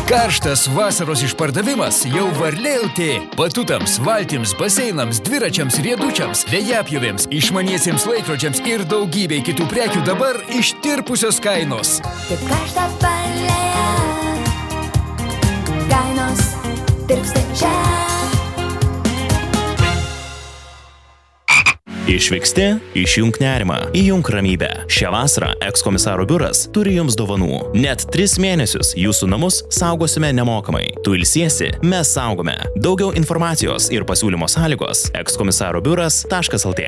Karštas vasaros išpardavimas jau Varlė.lt. Batutams, valtims, baseinams, dviračiams, riedučiams, vėjapjovėms, išmaniesiems laikrodžiams ir daugybei kitų prekių dabar ištirpusios kainos. Kaip karšta Varlėje, kainos tirpsta čia. Išvyksti, išjunk nerimą, įjunk ramybę. Šią vasarą ekskomisaro biuras turi jums dovanų. Net 3 mėnesius jūsų namus saugosime nemokamai. Tu ilsiesi, mes saugome. Daugiau informacijos ir pasiūlymo sąlygos ekskomisarobiuras.lt.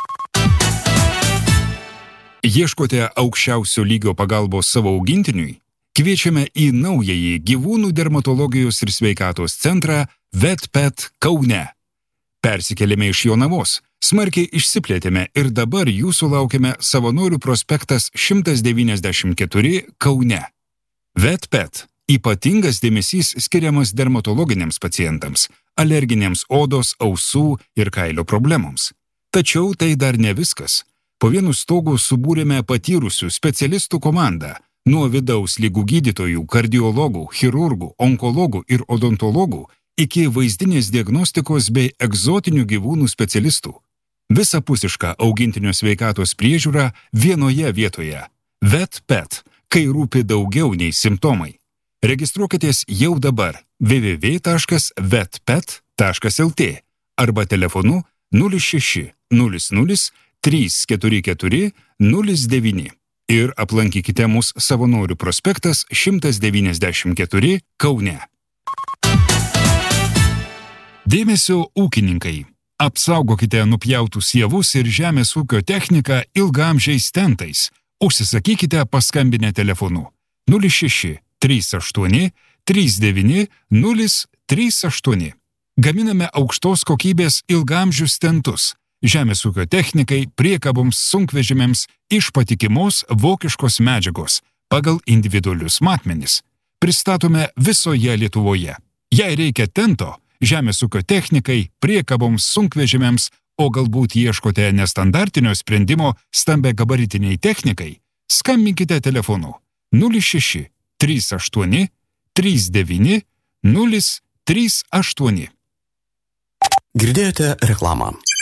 Ieškote aukščiausio lygio pagalbos savo augintiniui? Kviečiame į naująjį gyvūnų dermatologijos ir sveikatos centrą VetPet Kaune. Persikėlėme iš Jonavos, smarkiai išsiplėtėme ir dabar jūsų laukiame Savanorių prospektas 194 Kaune. VetPet – ypatingas dėmesys skiriamas dermatologiniams pacientams, alerginėms odos, ausų ir kailio problemoms. Tačiau tai dar ne viskas. Po vienu stogu subūrėme patyrusių specialistų komandą nuo vidaus ligų gydytojų, kardiologų, chirurgų, onkologų ir odontologų iki vaizdinės diagnostikos bei egzotinių gyvūnų specialistų. Visapusiška augintinio sveikatos priežiūra vienoje vietoje. VetPet, kai rūpi daugiau nei simptomai. Registruokitės jau dabar www.vetpet.lt arba telefonu 06 00 344 09 ir aplankykite mus Savanorių prospektas 194 Kaune. Dėmesio ūkininkai. Apsaugokite nupjautus javus ir žemės ūkio techniką ilgaamžiais stentais. Užsisakykite paskambinę telefonu 06 38 39 038. Gaminame aukštos kokybės ilgaamžius stentus. Žemės ūkio technikai, priekaboms, sunkvežimiams iš patikimos vokiškos medžiagos pagal individualius matmenis. Pristatome visoje Lietuvoje. Jei reikia tento, žemės ūkio technikai, priekaboms, sunkvežimiams, o galbūt ieškote nestandartinio sprendimo stambiagabaritiniai technikai, skambinkite telefonu 06 38 39 038. Girdėjote reklamą.